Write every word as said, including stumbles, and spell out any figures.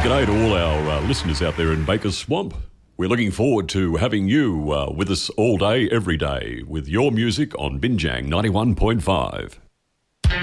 g'day to all our uh, listeners out there in Baker's Swamp. We're looking forward to having you uh, with us all day, every day, with your music on Binjang ninety-one point five.